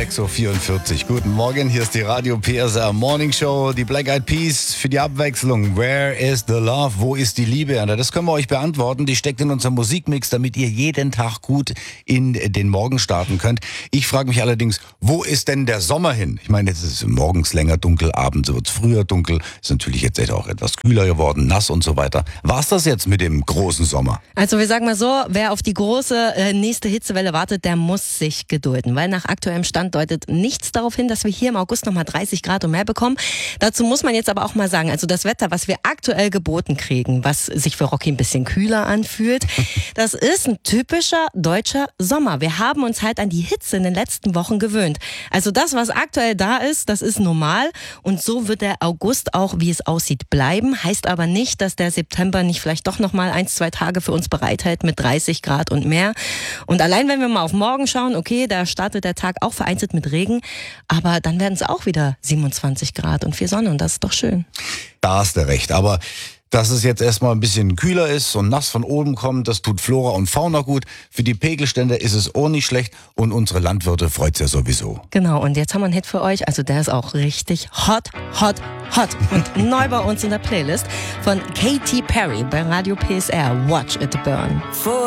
6.44 Uhr. Guten Morgen, hier ist die Radio PSR Morning Show. Die Black Eyed Peas für die Abwechslung. Where is the love? Wo ist die Liebe? Das können wir euch beantworten. Die steckt in unserem Musikmix, damit ihr jeden Tag gut in den Morgen starten könnt. Ich frage mich allerdings, wo ist denn der Sommer hin? Ich meine, jetzt ist es morgens länger dunkel, abends wird es früher dunkel. Ist natürlich jetzt auch etwas kühler geworden, nass und so weiter. War's das jetzt mit dem großen Sommer? Also wir sagen mal so, wer auf die große nächste Hitzewelle wartet, der muss sich gedulden, weil nach aktuellem Stand deutet nichts darauf hin, dass wir hier im August nochmal 30 Grad und mehr bekommen. Dazu muss man jetzt aber auch mal sagen, also das Wetter, was wir aktuell geboten kriegen, was sich für Rocky ein bisschen kühler anfühlt, das ist ein typischer deutscher Sommer. Wir haben uns halt an die Hitze in den letzten Wochen gewöhnt. Also das, was aktuell da ist, das ist normal und so wird der August auch, wie es aussieht, bleiben. Heißt aber nicht, dass der September nicht vielleicht doch nochmal 1-2 Tage für uns bereithält mit 30 Grad und mehr. Und allein wenn wir mal auf morgen schauen, okay, da startet der Tag auch vereinzelt mit Regen, aber dann werden es auch wieder 27 Grad und viel Sonne und das ist doch schön. Da hast du recht, aber dass es jetzt erstmal ein bisschen kühler ist und nass von oben kommt, das tut Flora und Fauna gut. Für die Pegelstände ist es auch nicht schlecht und unsere Landwirte freut's ja sowieso. Genau, und jetzt haben wir einen Hit für euch, also der ist auch richtig hot, hot, hot und neu bei uns in der Playlist von Katy Perry bei Radio PSR, Watch It Burn.